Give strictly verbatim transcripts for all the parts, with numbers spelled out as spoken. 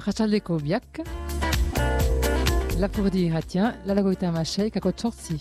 Arratsaldeko biak, Lapurdi irratia, lalagoita hamasei, kako txortzi.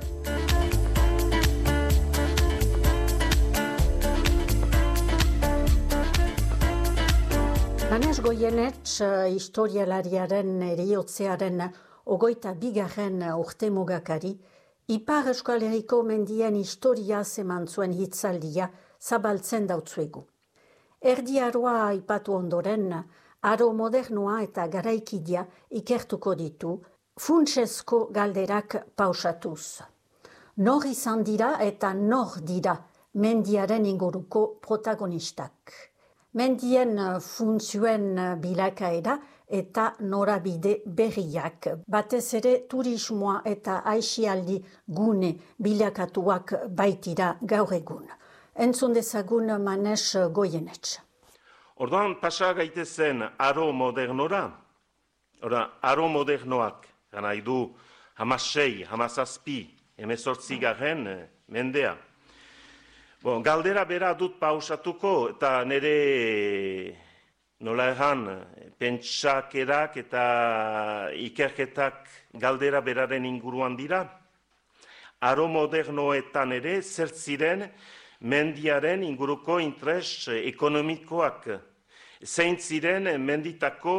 Hanez Goienetx historialariaren eriotzearen ogoita bigarren urtemugakari, Ipar Euskal Herriko mendien historia zeman zuen hitzaldia zabaltzen dautzuegu. Erdi aroa aipatu ondoren, aro modernoa eta garaikidia ikertuko ditu, funtsezko galderak pausatuz. Nor izan dira eta nor dira mendiaren inguruko protagonistak. Mendien funtzioen bilakaera eta norabide berriak, batez ere turismoa eta aisialdi gune bilakatuak baitira gaur egun. Entzun dezagun Hanez Goienetx. Orduan pasa gaitezen aro modernora, Ora, aro modernoak, gana idu hamasei, hamazazpi, hemezortzi garen mendea. Bon, galdera bera dut pausatuko eta nire nola erran pentsakerak eta ikerketak galdera beraren inguruan dira. Aro modernoetan ere zertziren mendiaren inguruko interes ekonomikoak. Zein ziren menditako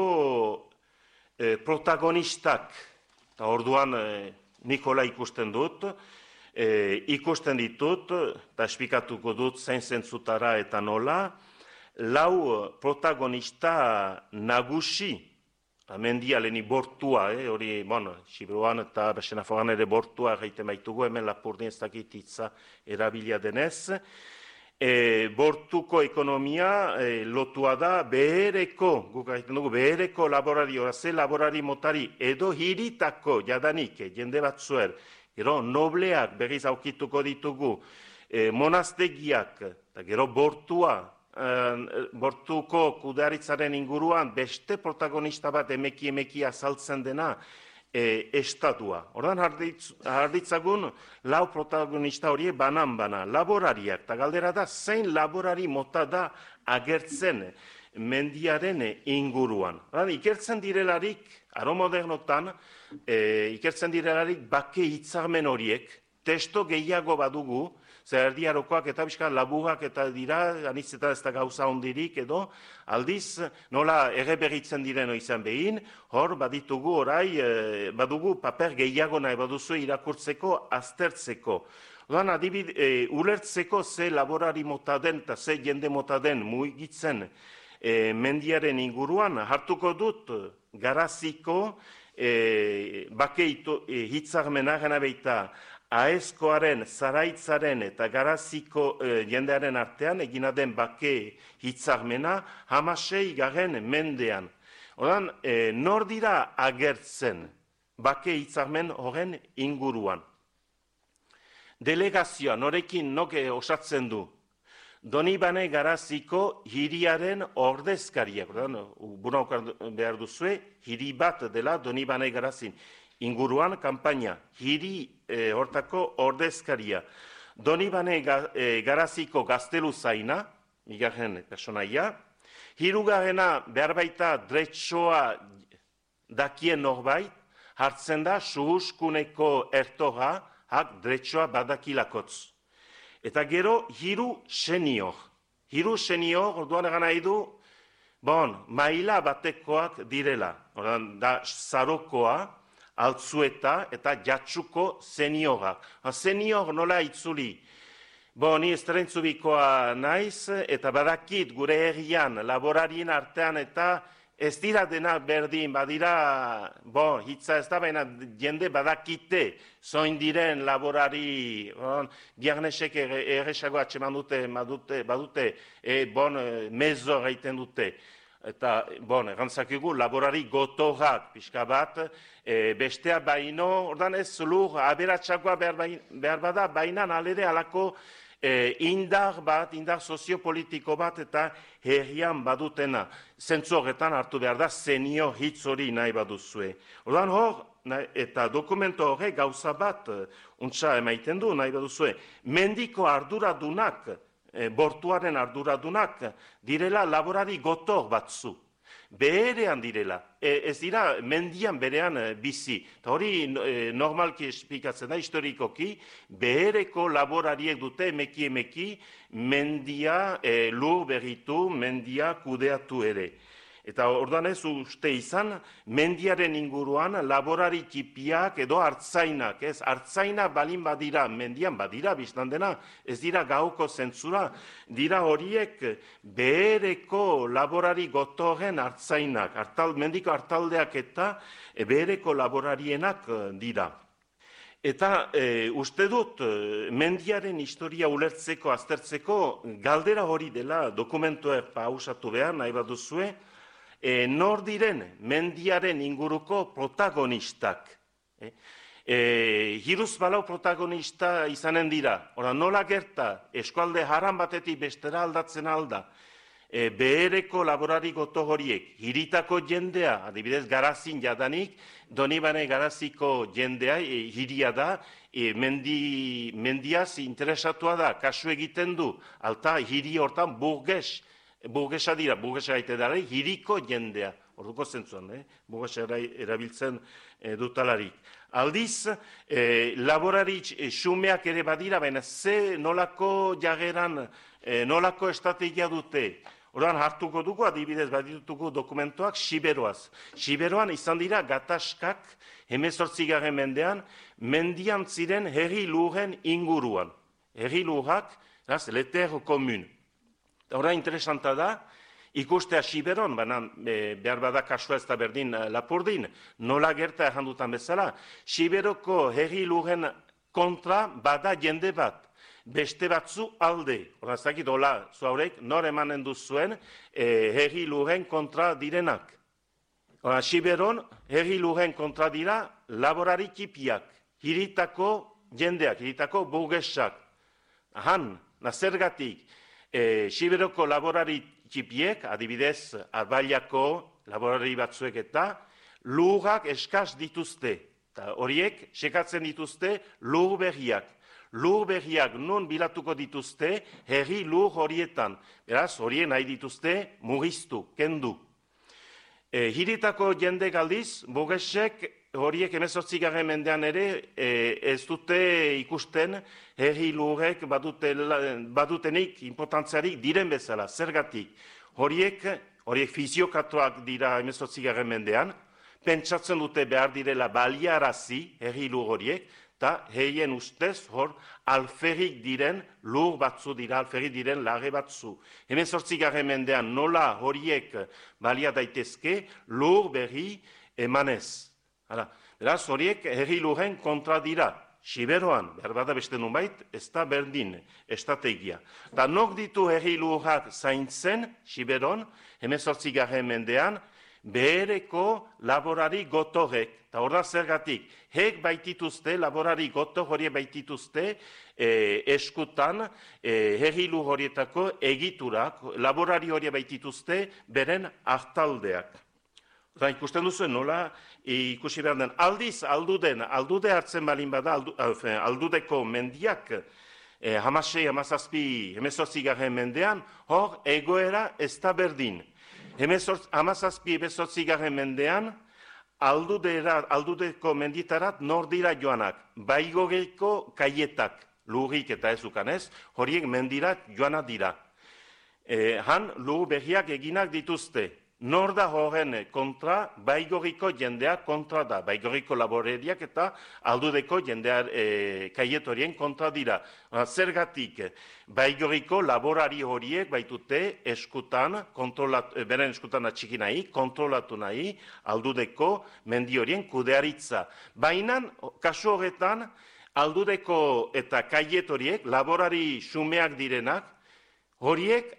eh, protagonistak. Eta orduan eh, Nikola ikusten dut. E, ikusten ditut, eta esplikatuko dut zein zentzutara eta nola, lau protagonista nagusi, mendia leheni bortua, eh, hori, bueno, Sibiruan eta Senaforan ere bortua gaiten baitugu, hemen Lapurdin ez dakit hitza erabilia denez, e, bortuko ekonomia e, lotua da behereko, guk gaiten dugu, behereko laborari, oraze laborari motari, edo hiritako jadanik, jende batzuer, gero nobleak berriz aukituko ditugu, e, monastegiak, eta gero bortua, e, bortuko kudaritzaren inguruan beste protagonista bat emeki emeki azaltzen dena e, estatua. Ordan harditzagun lau protagonista horiek banan-bana, laborariak, eta galdera da zein laborari mota da agertzen mendiaren inguruan. Ordan ikertzen direlarik, aro modernotan, e, ikertzen direlarik bake hitzarmen horiek, testo gehiago badugu, zer erdiarokoak eta bizka laburak eta dira, anitz eta ez da gauza ondirik edo, aldiz nola erreberritzen direno izan behin, hor baditugu orai, e, badugu paper gehiago nahi baduzu irakurtzeko, aztertzeko. Odan adibid, e, ulertzeko ze laborari mota den eta ze jende mota den mugitzen e, mendiaren inguruan, hartuko dut Garaziko e, bake e, hitzarmena gana beita, Aezkoaren, Zaraitzaren eta Garaziko e, jendearen artean egina den bake hitzarmena hamasei garen mendean. Odan, e, nor dira agertzen bake hitzarmen horren inguruan. Delegazioa, norekin noke osatzen du. Donibane Garaziko hiriaren ordezkariak. Buna behar duzue, hiri bat dela Donibane Garazin. Inguruan kanpaina, hiri e, hortako ordezkaria. Donibane ga, e, Garaziko gaztelu zaina, migarren personaia. Hirugarrena behar baita dretsoa dakien norbait, hartzen da suhuskuneko ertoga, hak dretsoa badakilakotz. Eta gero hiru senior. Hiru senior, orduan egan nahi du, bon, maila batekoak direla. Orduan da zarokoa, altzueta eta jatsuko seniorak. Senior nola itzuli. Bo, ni estrentzubikoa naiz, eta badakit gure herrian, laborarien artean eta ez dira dena berdin, badira, bo, hitza ez da, baina jende badakite, zoin diren laborari, bon, Giarnesek erresago atseman dute, badute, badute e, bon, mezo gaiten dute. Eta, bon, errantzakigu, laborari gotorrak, pixka bat, e, bestea baino, ordan ez lur, aberatsagoa behar, behar bada, baina alere alako e, indar bat, indar soziopolitiko bat, eta herrian badutena. Zentzu horretan hartu behar da, senior hitz hori nahi baduzue. Ordan hor, eta dokumento horre gauza bat, untsa emaiten du nahi baduzue, mendiko arduradunak, E, bortuaren arduradunak direla laborari gotor batzu. beherean direla. E, ez dira mendian berean e, bizi. Eta hori e, normalki esplikatzen da, historikoki, behereko laborariek dute emeki emeki mendia e, lur berritu, mendia kudeatu ere. Eta orduan ez uste izan, mendiaren inguruan laborari txipiak edo hartzainak, ez? Hartzaina balin badira, mendian badira, biztan dena, ez dira gauko zentzura, dira horiek behereko laborari gotorren hartzainak, hartal, mendiko hartaldeak eta behereko laborarienak dira. Eta e, uste dut, mendiaren historia ulertzeko, aztertzeko, galdera hori dela dokumentuak pausatu behar, nahi bat duzue, E, nor diren mendiaren inguruko protagonistak. E, e, hiruz balau protagonista izanen dira. Ora, nola gerta, eskualde haran batetik bestera aldatzen alda, e, behereko laborari goto horiek, hiritako jendea, adibidez garazin jadanik, Donibane garaziko jendea, e, hiria da, e, mendi, mendiaz interesatua da, kasu egiten du, alta hiri hortan burges, burgesa dira, burgesa gaite dara, hiriko jendea, orduko zentzuan, eh? burgesa erabiltzen e, dutalarik. Aldiz, e, laborari e, xumeak ere badira, baina ze nolako jageran, e, nolako estrategia dute. Orduan hartuko dugu, adibidez badituko dokumentuak, Siberoaz. Siberoan izan dira gatazkak, hemezortzigarren mendean, mendian ziren herri lurren inguruan. Herri lurrak, leter komun. Hora interesanta da, ikustea Siberon, baina e, behar bada kasua ez da berdin Lapurdin, nola gerta errandutan bezala, Siberoko herri lurren kontra bada jende bat, beste batzu alde. Hora zakit, hola, zuaurek, nor emanen duzuen e, herri lurren kontra direnak. Hora, Siberon herri lurren kontra dira laborari txipiak, hiritako jendeak, hiritako burgesak. Han, nazergatik, E, Siberoko laborari txipiek, adibidez, Arbailako laborari batzuek eta lurrak eskaz dituzte. Ta horiek sekatzen dituzte lur berriak. Lur berriak nun bilatuko dituzte herri lur horietan. Beraz, horien nahi dituzte mugiztu, kendu. E, hiritako jende galdiz, burgesek horiek hemezortzigarren mendean ere e, ez dute ikusten herri lurrek badute, badutenik importantziarik diren bezala, zergatik. Horiek, horiek fiziokatuak dira hemezortzigarren mendean, pentsatzen dute behar direla baliarazi herri lur horiek, eta heien ustez hor alferrik diren lur batzu dira, alferrik diren lage batzu. Hemezortzigarren mendean nola horiek balia daitezke lur berri emanez. Hala, beraz, horiek herri lurren kontra dira. Siberoan, behar bada beste nunbait, ez da berdin estrategia. Da nok ditu herri lurrak zaintzen, Siberon, hemezortzigarren mendean, behereko laborari gotorek. Eta hor da zergatik, hek baitituzte, laborari goto horiek baitituzte, e, eskutan, e, herri lur horietako egiturak, laborari horiek baitituzte, beren hartaldeak. Eta ikusten duzu, nola ikusi behar den, aldiz, alduden, aldude hartzen balin bada, aldu, aldudeko mendiak, eh, hamasei, hamazazpi, hemezortzigarren mendean, hor egoera ez da berdin. Hamazazpi, hemezortzigarren mendean, aldudera, aldudeko menditarat nor dira joanak, baigoreko kaietak, lurrik eta ezukanez, horiek mendirat joanak dira. Eh, han, lur berriak eginak dituzte. Nor da horren kontra, baigoriko jendea kontra da, baigoriko laboreriak eta aldudeko jendea e, kaietorien kontra dira. Zergatik, baigoriko laborari horiek baitute eskutan, beren eskutan atxiki nahi, kontrolatu nahi, aldudeko mendi horien kudearitza. Baina, kasu horretan, aldudeko eta kaietoriek, laborari xumeak direnak, horiek,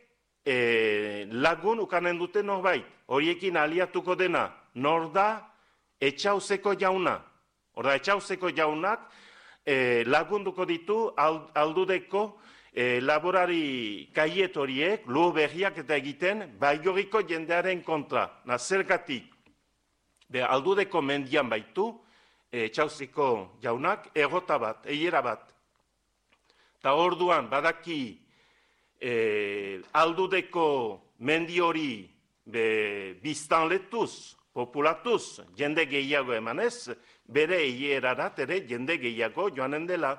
E, lagun ukanen dute norbait, horiekin aliatuko dena, nor da etxauzeko jauna. Horda, etxauzeko jaunak e, lagunduko ditu aldudeko e, laborari kaiet horiek, lur berriak eta egiten, baigoriko jendearen kontra. Nazergatik, be, aldudeko mendian baitu, etxauzeko jaunak, errota bat, eiera bat. Ta orduan, badaki, E, aldudeko mendi hori be, biztanletuz, populatuz, jende gehiago emanez, bere hierarat ere jende gehiago joanen dela.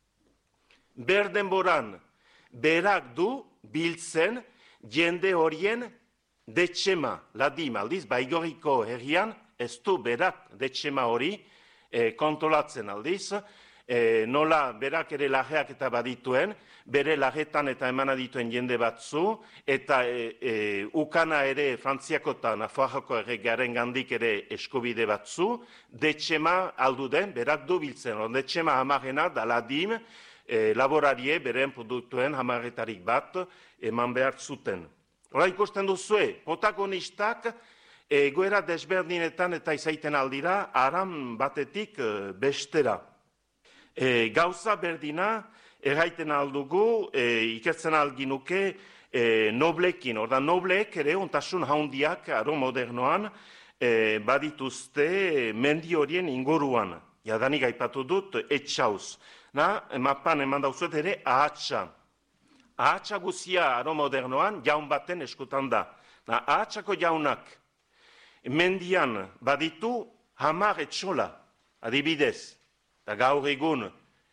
Berdenboran, berak du biltzen jende horien detxema, ladim aldiz, Baigorriko herrian, ez du berak detxema hori e, kontrolatzen aldiz, e, nola berak ere lajeak eta badituen, bere lajetan eta emana dituen jende batzu, eta e, e, ukana ere Frantziako eta Nafarroko erregearen gandik ere eskubide batzu, detxema aldu den, berak du biltzen, on detxema hamarena da ladim, e, laborarie beren produktuen hamaretarik bat eman behar zuten. Hora ikusten duzue, protagonistak egoera desberdinetan eta izaiten aldira, aram batetik bestera. E, gauza berdina, erraiten aldugu, e, ikertzen alginuke e, noblekin. Orda nobleek ere ontasun haundiak aro modernoan e, badituzte mendi horien inguruan. Jadanik aipatu dut etxauz. Na, mapan eman dauzuet ere ahatsa. Ahatsa guzia aro modernoan jaun baten eskutan da. Na, ahatsako jaunak mendian baditu hamar etxola, adibidez. Da gaur egun,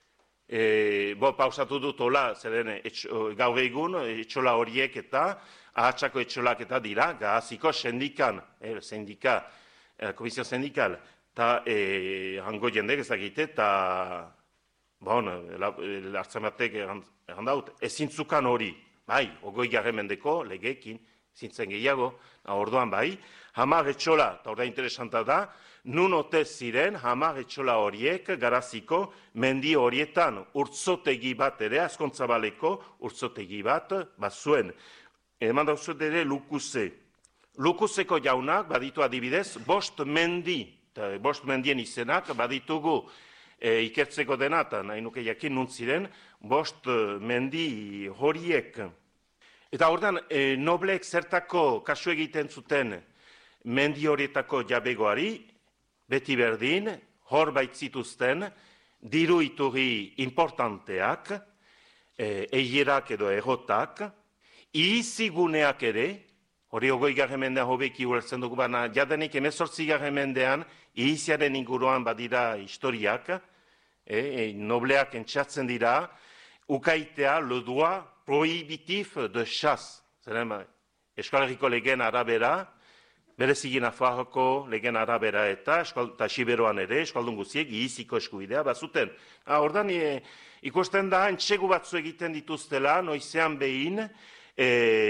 e, bo pausatu dut hola, zeren etx, gaur egun etxola horiek eta ahatsako etxolak eta dira, gaziko sendikan, eh, sendika, eh, komisio sendikal, eta eh, hango jendek ezagite, eta bon, hartzen batek errandaut, ezintzukan hori, bai, ogoi garren mendeko, legeekin, zintzen gehiago, orduan bai, hamar etxola, eta orda interesanta da, nun ote ziren hamar etxola horiek garaziko mendi horietan urtzotegi bat ere, Azkontzabaleko urtzotegi bat, bazuen. Eman dauzut ere Lukuze. Lukuzeko jaunak, baditu adibidez, bost mendi, eta bost mendien izenak, baditugu e, ikertzeko dena, eta nahi nuke jakin nuntziren, bost mendi horiek. Eta ordan, e, nobleek zertako kasu egiten zuten mendi horietako jabegoari, beti berdin, hor baitzituzten, diru iturri importanteak, e, eierak edo egotak, ihiziguneak ere, hori ogoi garren mendean hobeki ulertzen dugu, baina jadenik emezortzi garren mendean, ihiziaren inguruan badira historiak, e, e, nobleak entxatzen dira, ukaitea le droit prohibitif de chasse. Zeren, Euskal Herriko legeen arabera, bereziki Nafarroko legeen arabera eta, eta Siberoan ere, eskaldun guziek, ihiziko eskubidea bazuten. Ha, ordan, e, ikusten da, entxegu batzu egiten dituztela, noizean behin, e,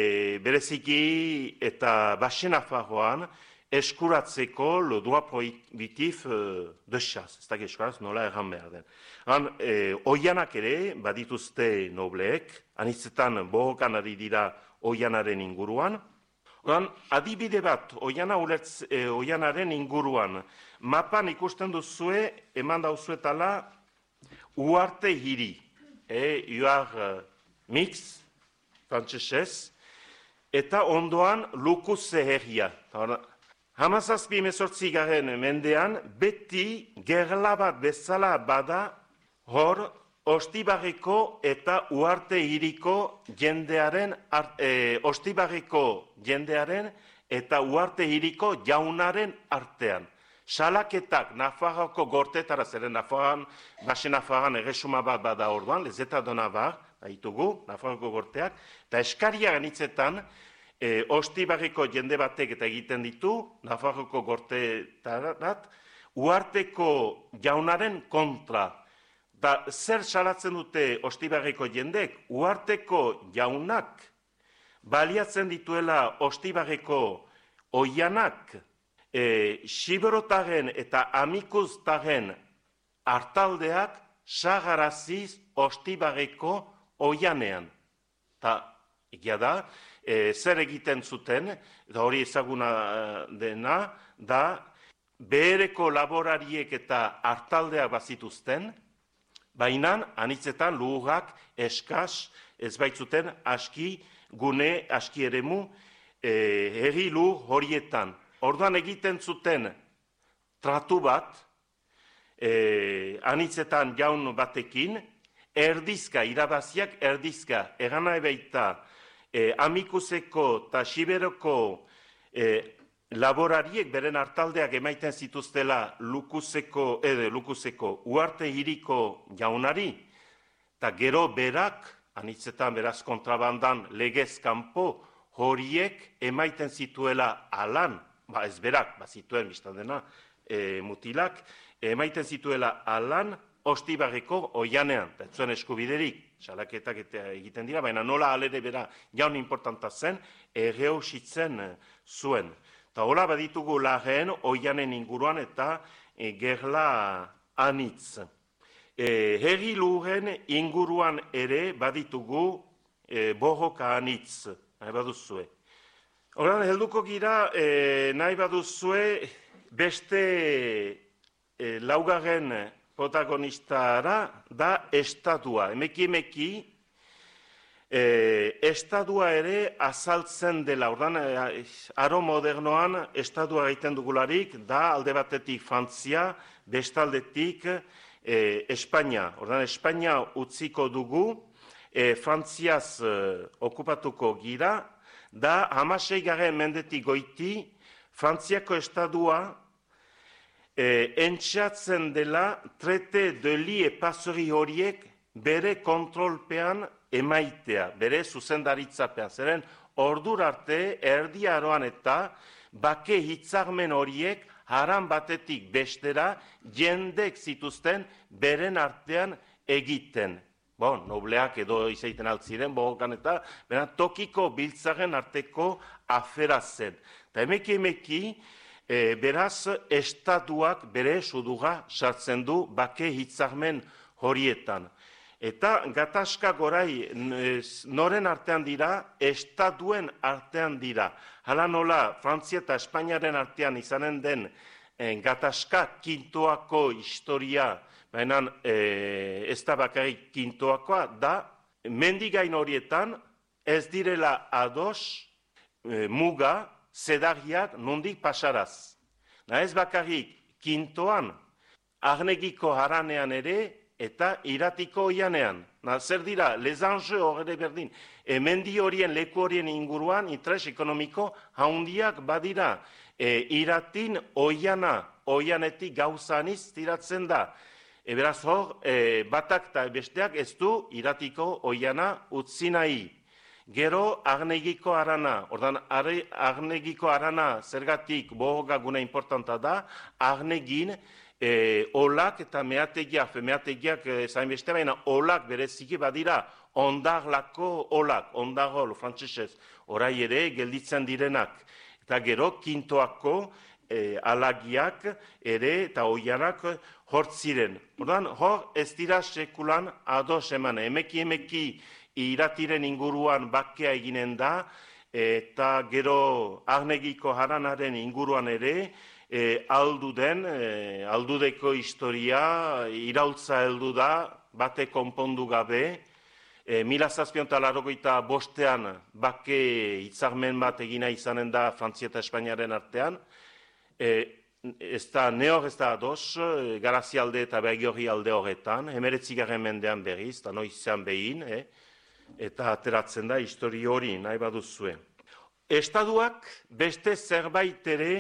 bereziki eta Baxe Nafarroan, eskuratzeko le droit prohibitif de chasse. Ez da eskaraz nola erran behar den. Han, e, oianak ere, badituzte nobleek, anitzetan bohokan ari dira oianaren inguruan. Oran, adibide bat, oiana ulertz, e, oianaren inguruan, mapan ikusten duzue, eman dauzuetala, uarte hiri, e, uar uh, mix, frantzesez, eta ondoan Lukuze herria. Hamazazpi emezortzi garen mendean, beti gerla bat bezala bada hor Ostibarreko eta uarte hiriko jendearen, e, Ostibarreko jendearen eta uarte hiriko jaunaren artean. Salaketak Nafarroko gortetara, zeren Nafarran, Baxe Nafarran erresuma bat bada orduan, lezeta dona bar, haitugu, Nafarroko gorteak, eta eskaria ganitzetan, E, Ostibarriko jende batek eta egiten ditu, Nafarroko gortetarat, uarteko jaunaren kontra. Da, zer salatzen dute Ostibarriko jendek? Uarteko jaunak baliatzen dituela Ostibarriko oianak, e, Siberotaren eta Amikuztaren hartaldeak sagaraziz Ostibarriko oianean. Ta, egia da, E, zer egiten zuten, eta hori ezaguna dena, da behereko laborariek eta hartaldeak bazituzten, baina anitzetan lurrak eskas ez baitzuten aski gune, aski eremu e, herri lur horietan. Orduan egiten zuten tratu bat, e, anitzetan jaun batekin, erdizka, irabaziak erdizka, egan nahi baita, E, Amikuzeko eta Siberoko e, laborariek beren hartaldeak emaiten zituztela Lukuzeko, edo Lukuzeko uarte hiriko jaunari, eta gero berak, anitzetan beraz kontrabandan legez kanpo, horiek emaiten zituela alan, ba ez berak, ba zituen biztan dena, e, mutilak, emaiten zituela alan, Ostibarreko oianean, eta zuen eskubiderik, salaketak egiten dira, baina nola alere bera jaun importanta zen, erreusitzen zuen. Eta hola baditugu lageen oianen inguruan eta e, gerla anitz. E, herri lurren inguruan ere baditugu e, borroka anitz, nahi baduzue. Horan, helduko gira, e, nahi baduzue beste e, laugarren protagonistara da estatua. Emeki emeki, eh, estatua ere azaltzen dela. Ordan, eh, aro modernoan estatua egiten dugularik, da alde batetik Frantzia, bestaldetik eh, Espainia. Ordan, Espainia utziko dugu, eh, Frantziaz eh, okupatuko gira, da hamaseigarren mendetik goiti, Frantziako estatua E, entxatzen dela trete de li epazori horiek bere kontrolpean emaitea, bere zuzendaritzapean. Zeren, ordur arte, erdi aroan eta bake hitzarmen horiek haran batetik bestera jendek zituzten beren artean egiten. Bon, nobleak edo izaiten altziren, bogokan eta bera, tokiko biltzaren arteko afera zen. Eta emeki emeki, E, beraz, estatuak bere suduga sartzen du bake hitzarmen horietan. Eta gatazka gorai noren artean dira, estatuen artean dira. Hala nola, Frantzia eta Espainiaren artean izanen den e, gatazka kintoako historia, baina e, ez da bakarrik kintoakoa, da mendigain horietan ez direla ados e, muga, zedariak nondik pasaraz. Na ez bakarrik kintoan, arnegiko haranean ere eta iratiko oianean. Na zer dira, lezange horre berdin. E, mendi horien, leku horien inguruan, interes ekonomiko haundiak badira. E, iratin oiana, oianetik gauzaniz tiratzen da. E, beraz hor, e, batak eta besteak ez du iratiko oiana utzi nahi. Gero, arnegiko arana, ordan, arnegiko arana zergatik bohoga guna importanta da, arnegin e, olak eta meategiak, meategiak zain beste baina olak bereziki badira, ondarlako olak, ondarrol, frantzesez, orai ere gelditzen direnak. Eta gero, kintoako e, alagiak ere eta oianak hortziren. Ordan, hor ez dira sekulan ados eman, emeki emeki, iratiren inguruan bakea eginen da, eta gero arnegiko haranaren inguruan ere, e, aldu den, e, aldudeko historia, iraultza heldu da, bate konpondu gabe, e, mila zazpion eta larogeita bostean bake hitzarmen bat egina izanen da Frantzia eta Espainiaren artean, e, ez da neor ez da ados, Garazialde eta Bergiorri alde horretan, hemeretzigarren mendean berriz, eta noizean behin, eh? Eta ateratzen da histori hori nahi baduzue. Estaduak beste zerbait ere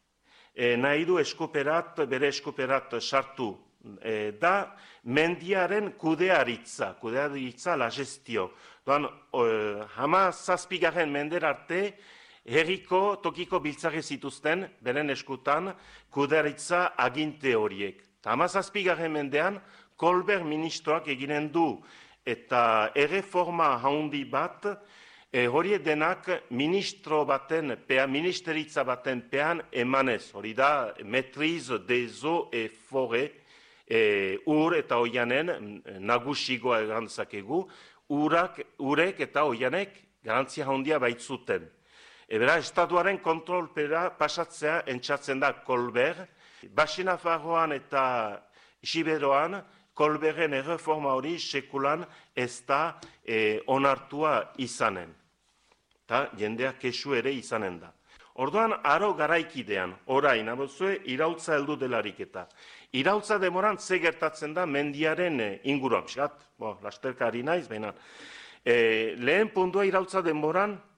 e, nahi du eskuperat, bere eskuperat sartu. E, da mendiaren kudearitza, kudearitza la gestio. Doan, e, hama zazpigarren mender arte, herriko tokiko biltzare zituzten, beren eskutan, kudearitza aginte horiek. Hama zazpigarren mendean, Kolber ministroak eginen du, eta erreforma haundi bat, e, hori denak ministro baten, pea, ministeritza baten pean emanez. Hori da, metriz des eaux et forêts, e, ur eta oianen nagusigoa erantzakegu, urak, urek eta oianek garantzia haundia baitzuten. Ebera, estatuaren kontrolpera pasatzea entzatzen da Kolber, Baxinafarroan eta Siberoan, Kolberren erreforma hori sekulan ez da e, onartua izanen. Eta jendeak kesu ere izanen da. Orduan, aro garaikidean, orain, abozue, irautza heldu delarik eta. Irautza demoran ze gertatzen da mendiaren e, inguruan. Piskat, bo, lasterka ari naiz, baina. E, lehen puntua irautza demoran,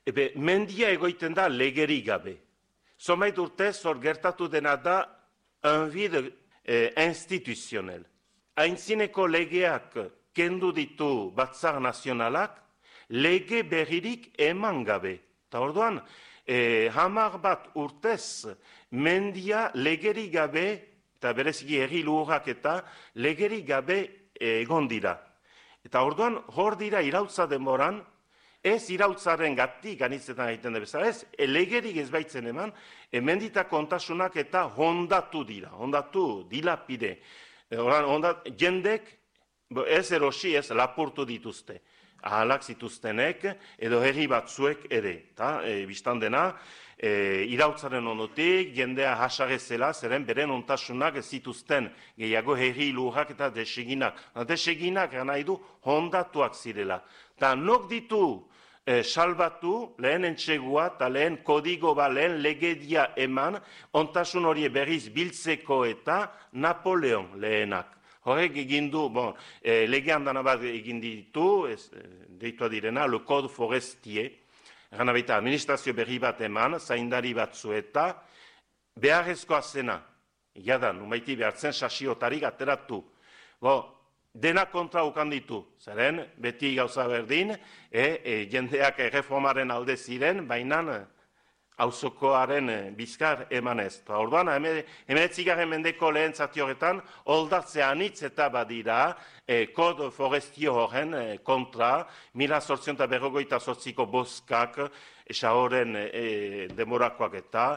ebe, mendia egoiten da legeri gabe. Zomait urtez, hor gertatu dena da un vide eh, instituzionel. Aintzineko legeak kendu ditu batzar nazionalak, lege berririk eman gabe. Ta orduan, eh, hamar bat urtez, mendia legeri gabe, eta bereziki herri lurrak eta legeri gabe eh, egon dira. Eta orduan, hor dira irautza demoran, ez irautzaren gatik anitzetan egiten da bezala, ez, legerik ez baitzen eman, emendita kontasunak eta hondatu dira, hondatu dilapide. Oran, ondat, jendek ez erosi ez lapurtu dituzte, ahalak zituztenek edo herri batzuek ere. Ta, e, biztan dena, e, irautzaren ondotik, jendea hasarezela, zeren beren ontasunak ez zituzten gehiago herri lurrak eta deseginak. Deseginak nahi du hondatuak zirela. Ta nok ditu eh, salbatu, lehen entxegua eta lehen kodigo ba, lehen legedia eman, ontasun hori berriz biltzeko eta Napoleon lehenak. Horrek egin du, bon, eh, legean dana bat egin ditu, ez, deitua direna, le code forestier, gana baita administrazio berri bat eman, zaindari batzu eta beharrezkoa zena, jadan, numaiti behartzen sasiotarik ateratu. Bo, dena kontra ukan ditu, zeren beti gauza berdin, e, e, jendeak erreformaren alde ziren, baina auzokoaren bizkar emanez. Orduan, hemeretzigarren mendeko lehen zati horretan, oldatzea anitz eta badira, e, kod forestio horren e, kontra, mila zortzion eta berrogoita zortziko boskak, esa horren e, demorakoak eta,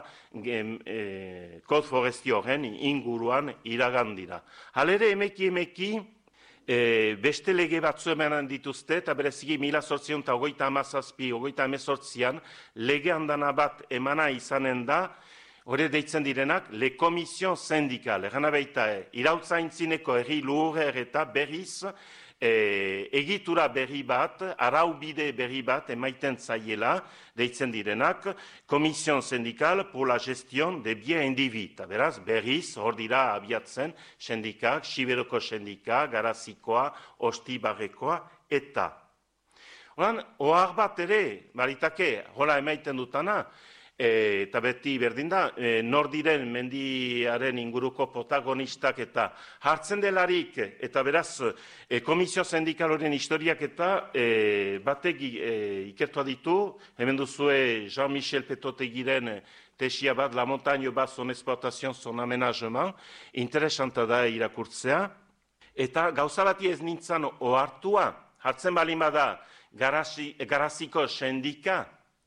e, kod forestio horren inguruan iragandira. Halere, emeki emeki, E, beste lege batzu emanen dituzte, eta bereziki mila zortzion eta ogoita amazazpi, ogoita amezortzian, lege handana bat emana izanen da, hori deitzen direnak, le komision sindikal, erana baita, e, irautza intzineko herri lurrer eta berriz, e, egitura berri bat, araubide berri bat emaiten zaiela, deitzen direnak, komision sindikal pour la gestion de bien individu. Beraz, berriz, hor dira abiatzen, sindikak, Siberoko sindika, Garazikoa, Ostibarrekoa, eta. Horan, ohar bat ere, baritake, hola emaiten dutana, e, eta beti berdin da, e, nor diren mendiaren inguruko protagonistak eta hartzen delarik, eta beraz, e, komisio sindikaloren historiak eta e, batek e, ikertua ditu, hemen duzue Jean-Michel Petotegiren tesia bat, La montagne bat son exploitation, son aménagement, interesanta da irakurtzea, eta gauza bati ez nintzen ohartua, hartzen balima da Garazi, Garaziko sindika,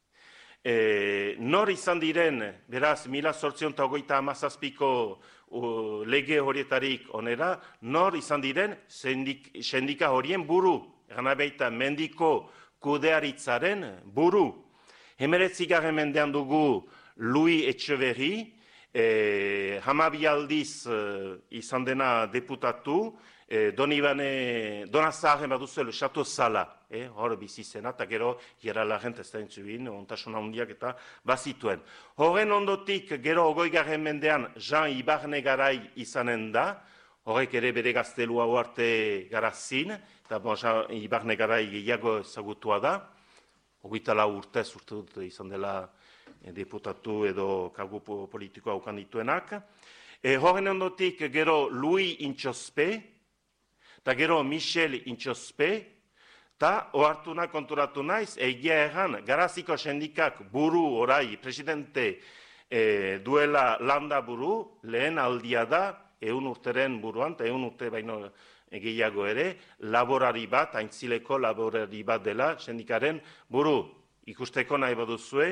E, nor izan diren, beraz, mila zortzion eta hogeita amazazpiko uh, lege horietarik onera, nor izan diren sendik, sendika horien buru, gana baita mendiko kudearitzaren buru. Hemeretzigarren mendean dugu Louis Etxeverri, e, hamabi aldiz uh, izan dena deputatu, e, Donibane, Donazaren baduzu, Chateau Sala, eh, hor bizizena, eta gero Geralaren testentzubin, ontasuna handiak eta bazituen. Horren ondotik, gero ogoi-garren mendean, Jean Ibarne garai izanen da, horrek ere bere gaztelua arte garazin, eta bon, Jean Ibarne garai gehiago ezagutua da, hogeita lau urtez urte dut izan dela deputatu edo kargu politikoa ukan dituenak. E, horren ondotik, gero Louis Intxospe, eta gero Michel Intxospe, eta ohartuna konturatu naiz, egia erran, Garaziko sindikak buru orai, presidente e, duela landa buru, lehen aldia da, ehun urteren buruan, eta ehun urte baino gehiago ere, laborari bat, aintzileko laborari bat dela, sindikaren buru, ikusteko nahi baduzue,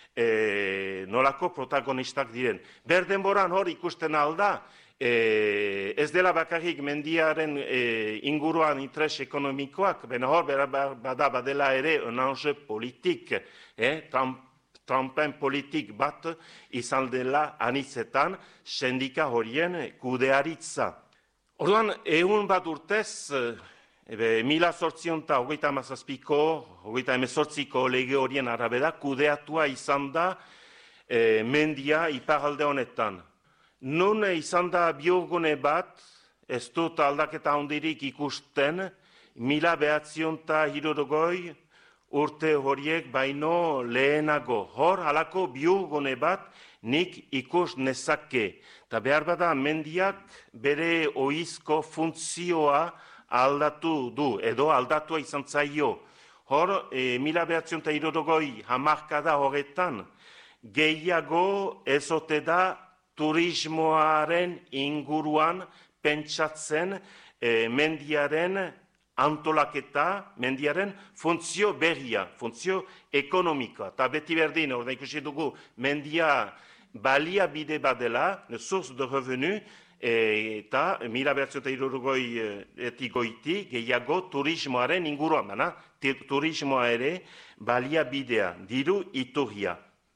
e, nolako protagonistak diren. Berdenboran hor ikusten alda, E, ez dela bakarrik mendiaren e, inguruan interes ekonomikoak, baina hor bada badela ere un enjeu politik, eh, trampen politik bat izan dela anitzetan sindika horien kudearitza. Orduan, ehun bat urtez, ebe, mila zortzion eta hogeita amazazpiko, hogeita emezortziko lege horien arabera, kudeatua izan da e, mendia iparalde honetan. Nun izan da biogune bat, ez dut aldaketa handirik ikusten, mila behatzion eta hirurogoi urte horiek baino lehenago. Hor, halako biurgune bat nik ikus nezake. Ta behar bada mendiak bere oizko funtzioa aldatu du, edo aldatua izan zaio. Hor, e, mila behatzion eta hirurogei hamarkada horretan, gehiago ezote da turismoaren inguruan pentsatzen e, mendiaren antolaketa, mendiaren funtzio berria, funtzio ekonomikoa. Eta beti berdin, orda ikusi dugu, mendia baliabide badela, source de revenu, eta mila behatzion eta hirurogei goiti gehiago turismoaren inguruan, bana, turismoa ere baliabidea, diru iturria.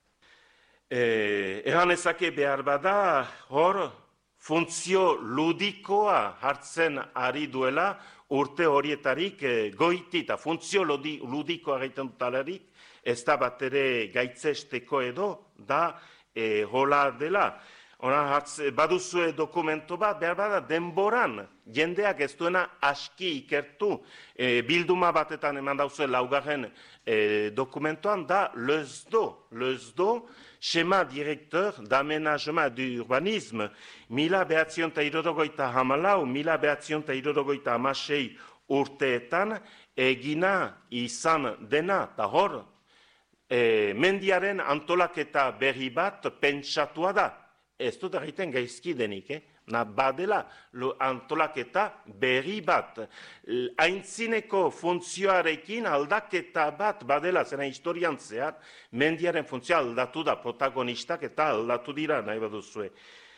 E, Eran ezake behar bada, hor, funtzio ludikoa hartzen ari duela urte horietarik e, goiti, eta funtzio ludi, ludikoa gaiten dutalarik, ez da bat ere gaitzesteko edo, da e, hola dela. Ona baduzue dokumento bat, behar bada denboran, jendeak ez duena aski ikertu, e, bilduma batetan eman dauzue laugarren e, dokumentoan, da LESDO, LESDO, Schéma Directeur d'Aménagement d'Urbanisme, mila behatzion eta hirurogeita hamalau, mila behatzion eta hirurogeita hamasei urteetan, egina izan dena, eta hor, e, mendiaren antolaketa berri bat pentsatua da. Ez dut egiten gaizki denik, eh? Na badela antolaketa berri bat. Aintzineko funtzioarekin aldaketa bat badela, zena historian zehar, mendiaren funtzioa aldatu da, protagonistak eta aldatu dira, nahi baduzue.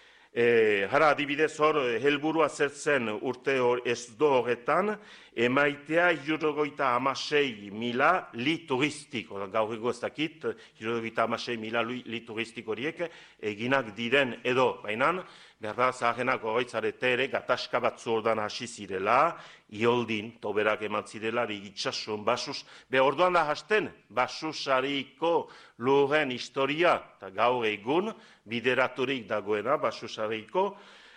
E, jara adibidez hor, helburua zertzen urte hor, ez do horretan, emaitea hirurogeita hamasei mila li turistik, gaur ego ez dakit, hirurogeita hamasei mila li turistik horiek eginak diren edo, bainan, behar zaharenak horretzarete ere, gataska bat zordan hasi zirela, ioldin, toberak eman zirela, itxasun, basus, be orduan da hasten, basusariko lurren historia, eta gaur egun, bideraturik dagoena, basusariko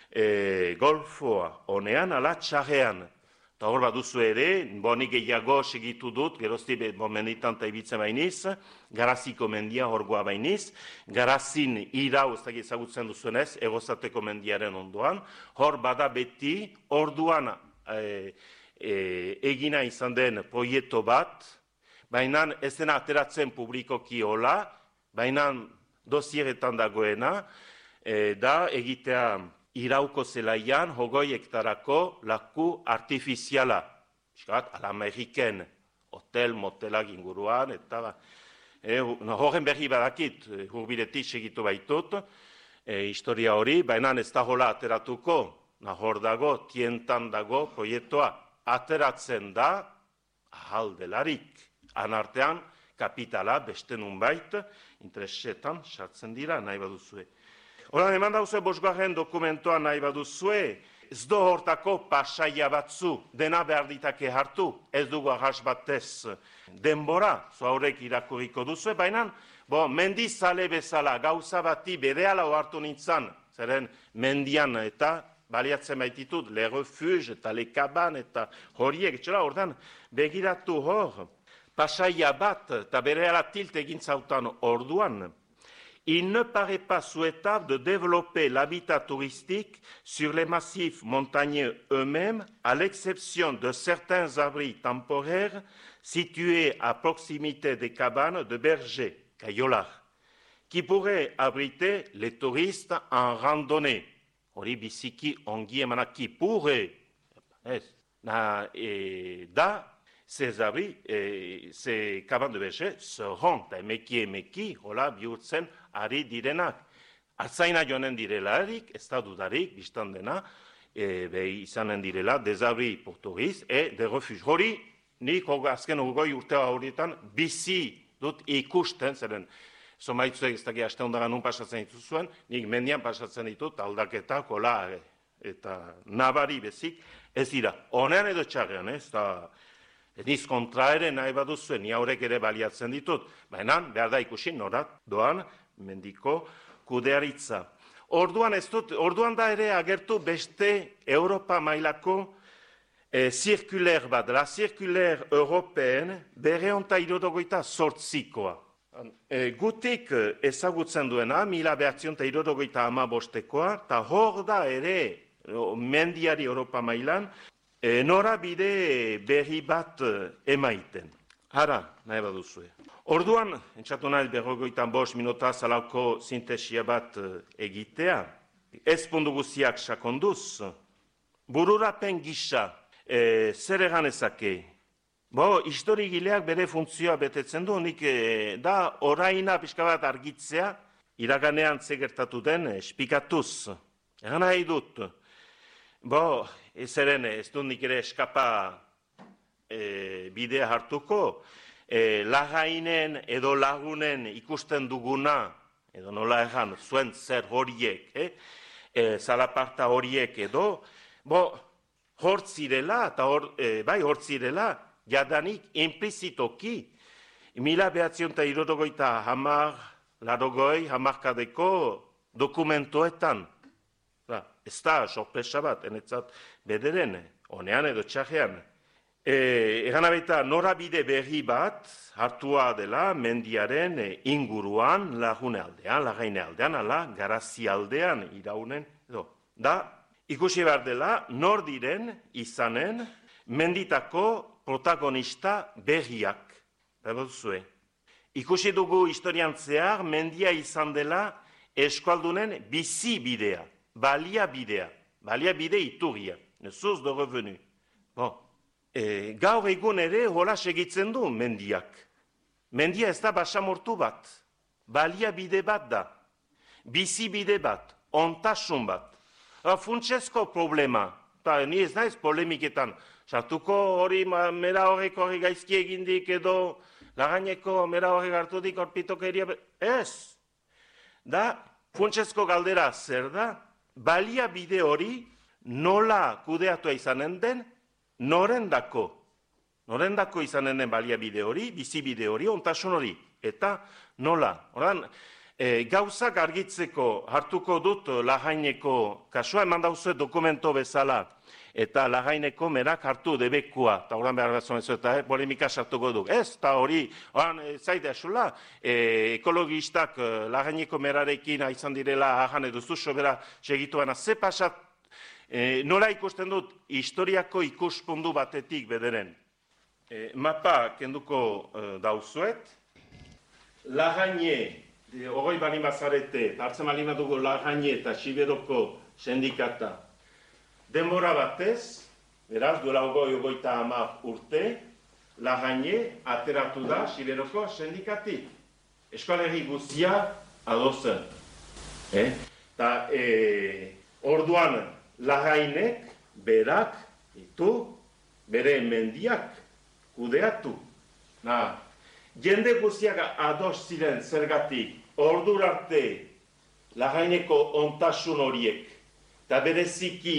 e, golfoa, honean, ala txarrean. Eta hor bat duzu ere, bonik gehiago segitu dut, gerozti momenditan eta ibitzen bainiz, Garaziko mendia horgoa bainiz, Garazin irau, ez da ezagutzen duzuenez, egozateko mendiaren ondoan, hor bada beti, orduan e, e, egina izan den proiektu bat, baina ez dena ateratzen publikoki hola, baina dosieretan dagoena, e, da egitea irauko zelaian, hogoi hektarako laku artifiziala. Piskat, al-Ameriken, hotel, motelak inguruan, eta e, horren berri badakit, hurbiletik segitu baitut, e, historia hori, baina ez da hola ateratuko, nahor dago, tientan dago, proiektua ateratzen da, ahaldelarik, anartean, kapitala, beste nunbait, interesetan, sartzen dira, nahi baduzue. Horan, eman dauzue bosgarren dokumentoa nahi baduzue, ez do hortako pasaia batzu, dena behar ditake hartu, ez dugu ahas batez denbora, zoa horrek irakurriko duzue, baina, bo, mendizale bezala, gauza bati berehala hartu nintzan, zeren mendian eta baliatzen baititut, le refuge eta le kaban eta horiek, etxera, ordan, begiratu hor, pasaia bat, eta berehala tilt egin zautan orduan, il ne paraît pas souhaitable de développer l'habitat touristique sur les massifs montagneux eux-mêmes, à l'exception de certains abris temporaires situés à proximité des cabanes de bergers, Kayolar, qui pourraient abriter les touristes en randonnée. Hori biziki ongi emana qui pourrait, na, e, da, ces abris, e, ces cabanes de bergers seront, emeki emeki, hola bihurtzen ari direnak. Artzaina joanen direlarik, ez da dudarik, biztan dena, e, be izanen direla, des abris pour touristes et des refuges. Hori, nik azken hogoi urtea horietan bizi dut ikusten, zeren, somaitzuek ez daki aste ondagan nun pasatzen dituzuen, nik mendian pasatzen ditut, aldaketak, hola, eta nabari bezik, ez dira. Honean edo txarrean, ez da, niz kontra ere nahi baduzuen, ni haurek ere baliatzen ditut, baina behar da ikusi norat doan mendiko kudearitza. Orduan ez dut, orduan da ere agertu beste Europa mailako e, zirkuler bat, la zirkuler europeen berreun eta hirurogeita zortzikoa. E, gutik ezagutzen duena, mila behatzion eta hirurogeita hamabostekoa, eta hor da ere, mendiari Europa mailan, e, norabide berri bat emaiten. Hara, nahi baduzue. Orduan, entzatu nahi berrogeita bost minuta zalauko sintesia bat egitea, ez puntu guziak sakonduz, bururapen gisa, e, zer egan ezake? Bo, historigileak bere funtzioa betetzen du, nik e, da oraina pixka bat argitzea, iraganean zegertatu den espikatuz. Egan nahi dut, bo, ez eren, ez dut nik ere eskapa e, bidea hartuko, e, lagainen edo lagunen ikusten duguna, edo nola egan, zuen zer horiek, eh? e, zalaparta horiek edo, bo, hortzirela, eta hor, e, bai hortzirela, jadanik implizitoki, mila behatzion eta hirurogeita hamar, larogoi, hamarkadeko dokumentoetan. Ba, ez da, sorpresa bat, enetzat bederen, honean edo txajean. E, egan abeita, norabide berri bat hartua dela mendiaren inguruan, lagune aldean, lagaine aldean, ala, garazi aldean iraunen, edo. Da, ikusi behar dela, nor diren izanen menditako protagonista berriak. Zue. Ikusi dugu historian zehar, mendia izan dela eskualdunen bizi bidea, balia bidea, balia bide iturria, source de revenu. Bon. E, gaur egun ere hola segitzen du mendiak. Mendia ez da basamortu bat, balia bide bat da, bizi bide bat, ontasun bat. Funtsezko problema, eta ni ez naiz polemiketan, sartuko hori mera horrek hori gaizki egindik edo lagaineko mera horrek hartudik orpitokeria, ez. Da, funtsezko galdera zer da, balia bide hori nola kudeatua izanen den, norendako. Norendako izanen den balia bide hori, bizi bide hori, ontasun hori, eta nola. Horan, e, gauzak argitzeko hartuko dut lagaineko kasua, eman dauzue dokumento bezala, eta lagaineko merak hartu debekua, eta horan behar bat zuen, eta eh, polemika sartuko duk. Ez, eta hori, horan, zaite asula, e, ekologistak e, lagaineko merarekin izan direla ahan edo zuzo bera segituana, ze pasat, e, nola ikusten dut historiako ikuspundu batetik bederen. E, mapa kenduko e, dauzuet, lagaine, e, ogoi bani bazarete, hartzen balima dugu lagaine eta Siberoko sindikata, denbora batez, beraz, duela ogoi ogoita hamar urte, lagaine ateratu da Siberoko sindikatik. Eskoalegi guztia adozen. Eh? Ta, e, orduan, lagainek berak ditu, bere mendiak kudeatu. Na, jende guztiak ados ziren zergatik, ordurarte lagaineko ontasun horiek, eta bereziki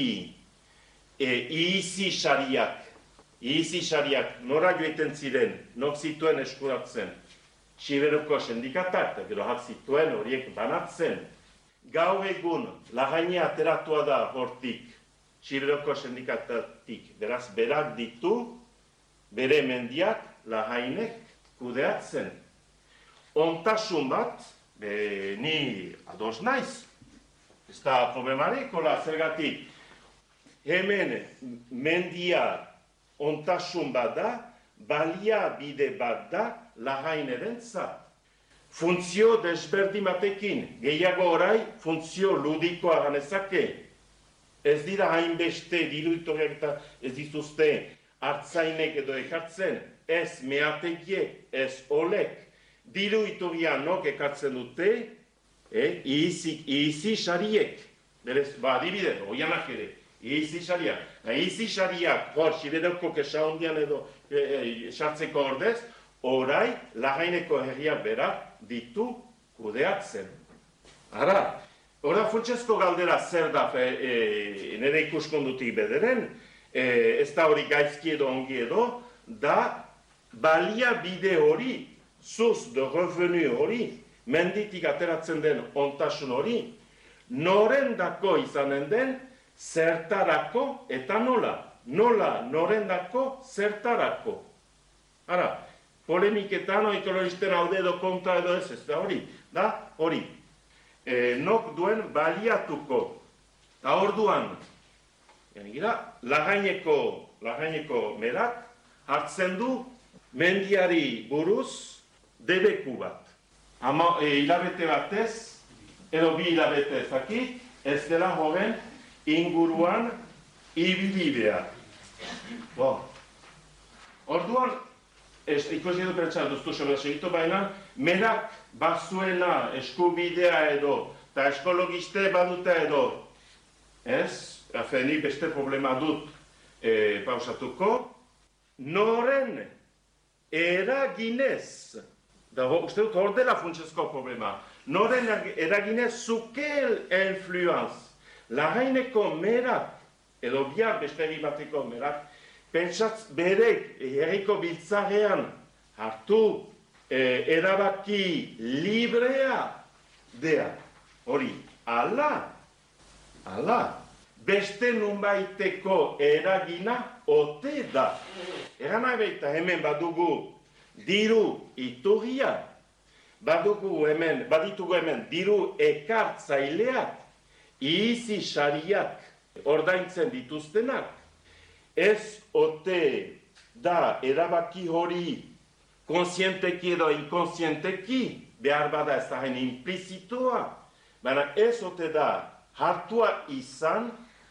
e, ihizi sariak, ihizi sariak nora joiten ziren, nok zituen eskuratzen, Siberoko sindikatak, eta gero hat zituen horiek banatzen. Gaur egun lagaine ateratua da hortik, Siberoko sindikatatik, beraz berak ditu, bere mendiak lagainek kudeatzen. Ontasun bat, be, ni ados naiz, ez da problemarik, hola, zergatik, hemen mendia ontasun bat da, balia bide bat da lagaineren za. Funtzio desberdin batekin, gehiago orai, funtzio ludikoa ganezake. Ez dira hainbeste diruitoriak eta ez dituzte hartzainek edo ekartzen, ez meategiek, ez olek. Diruitoria nok ekartzen dute, eh, ihizi sariek. Berez, ba, adibide, oianak ere, ihizi sariak. Ihizi sariak, hor, Siberoko kesa hondian edo sartzeko e, ordez, orai, lagaineko herriak berak ditu kudeatzen. Ara, ora funtsezko galdera zer da e, e, nire ikuskondutik bederen, e, ez da hori gaizki edo ongi edo, da balia bide hori, source de revenu hori, menditik ateratzen den ontasun hori, norendako izanen den, zertarako eta nola. nola, norendako, zertarako. Ara, polemiketan, oikologisten alde edo kontra edo ez, ez da hori, da hori. E, nok duen baliatuko, eta orduan, gira, lagaineko, lagaineko merak, hartzen du mendiari buruz debeku bat. Ama, e, hilabete batez, edo bi hilabete ezakit, ez dela joven inguruan ibili behar. Bo. Orduan, ez, ikusi edo pentsa duztu sobera segitu, baina merak bazuela eskubidea edo, eta eskologiste baduta edo, ez, afeni beste problema dut e, pausatuko, noren eraginez, da, uste dut hor dela funtsezko problema, noren eraginez zukel influenz, lagaineko merak, edo bihar beste bateko merak, pentsatz berek herriko biltzarean hartu e, erabaki librea dea. Hori, ala, ala, beste nunbaiteko eragina ote da. Egan nahi baita hemen badugu diru iturria, badugu hemen, baditugu hemen diru ekartzaileak, izi sariak ordaintzen dituztenak, ez ote da erabaki hori konsienteki edo inkonsienteki, behar bada ez da hain implizitoa, baina ez ote da hartua izan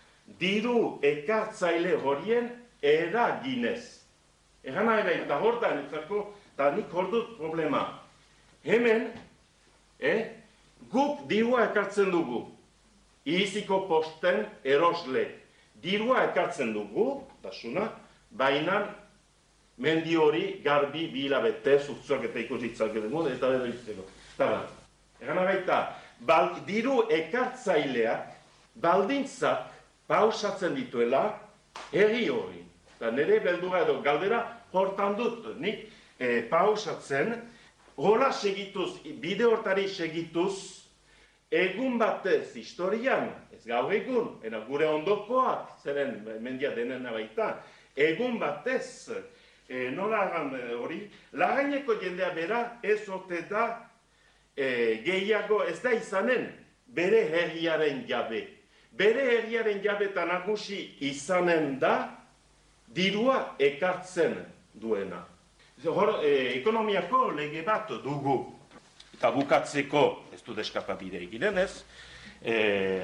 diru ekartzaile horien eraginez. Egan nahi behar, eta hor da, eta nik hor dut problema. Hemen, eh, guk dirua ekartzen dugu, iziko posten erosle. Dirua ekartzen dugu, dasuna, baina mendi hori garbi bilabete, zurtzuak eta ikusitzak edo, eta edo izteko. Eta bat, egan baita, diru ekartzaileak, baldintzak, pausatzen dituela, herri hori. Eta nire beldura edo galdera hortan dut, nik e, pausatzen, hola segituz, bide hortari segituz, egun batez historian, ez gaur egun, ena gure ondokoak, zeren mendia denen baita, egun batez, e, nola egan hori, lagaineko jendea bera ez ote da e, gehiago ez da izanen bere herriaren jabe. Bere herriaren jabe eta nagusi izanen da dirua ekartzen duena. Hor, e, ekonomiako lege bat dugu. Eta bukatzeko, ez du deskapabide eginen ez, e,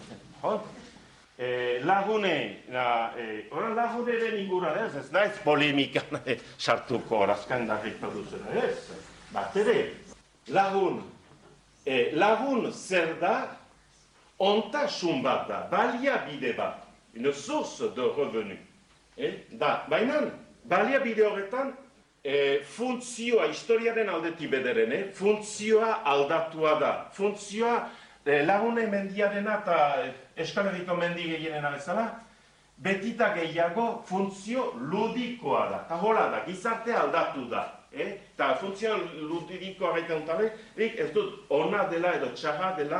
e, lagune, na, e, oran laguneren inguruan ez, ez naiz polemikan e, sartuko orazkan darriko duzen ez, bat ere, lagun, e, lagun zer da, ontasun bat da, baliabide bat, une source de revenu. Eh? Da, baina, baliabide horretan, E, funtzioa, historiaren aldetik bederen, eh? Funtzioa aldatua da. Funtzioa e, lagune mendiarena eta Euskal Herriko mendi gehienena bezala, betita gehiago funtzio ludikoa da. Eta hola da, gizarte aldatu da. Eh? Eta funtzio ludikoa gaiten dutarik, ez dut ona dela edo txarra dela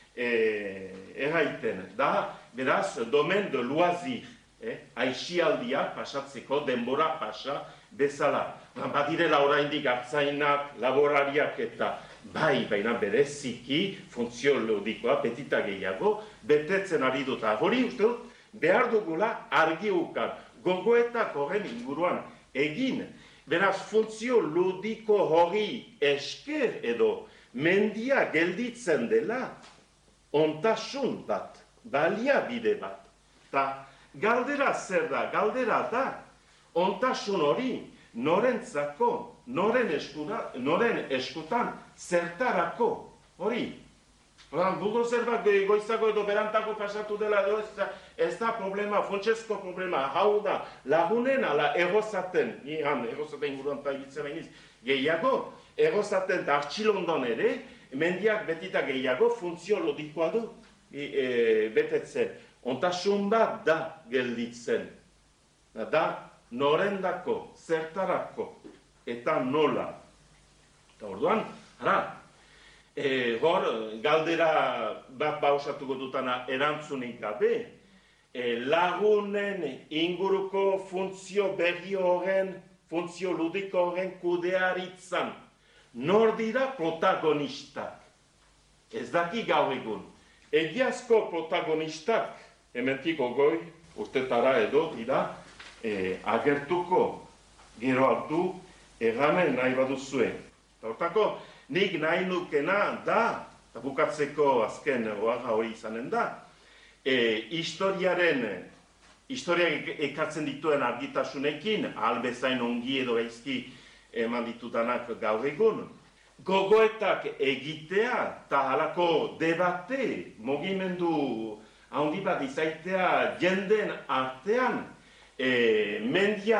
e, erraiten. Da, beraz, domen de loisir. Eh? Aixialdia pasatzeko, denbora pasa bezala. Badirela oraindik hartzainak, laborariak eta bai, baina bereziki, funtzio ludikoa, petita gehiago, betetzen ari dut. Hori uste dut, behar dugula argi ukan, gogoetak horren inguruan egin. Beraz, funtzio ludiko hori esker edo mendia gelditzen dela, ontasun bat, baliabide bat. Ta galdera zer da, galdera da, ontasun hori, norentzako, noren eskura, noren eskutan, zertarako, hori. Gugo zerbait goizako edo berantako pasatu dela edo ez, ez da problema, funtsezko problema, hau da, lagunen ala egozaten, ni han egozaten inguruan eta egitzen behiz, gehiago, egozaten eta artxilondon ere, mendiak betita gehiago, funtzio lodikoa du, e, e, betetzen. Ontasun bat da gelditzen, da, norendako, zertarako, eta nola. Eta orduan, ara, e, hor, galdera bat bausatuko dutana erantzunik gabe, e, lagunen inguruko funtzio berri horren, funtzio ludiko horren kudearitzan. Nor dira protagonistak? Ez daki gaur egun. Egiazko protagonistak, hementik ogoi, urtetara edo dira, e, agertuko gero hartu erramen nahi baduzue. Hortako, nik nahi nukena da, eta bukatzeko azken oaga hori izanen da, e, historiaren, historiak ekartzen dituen argitasunekin, ahal bezain ongi edo gaizki eman ditudanak gaur egun, gogoetak egitea eta halako debate, mugimendu handi bat izaitea jenden artean, e, mendia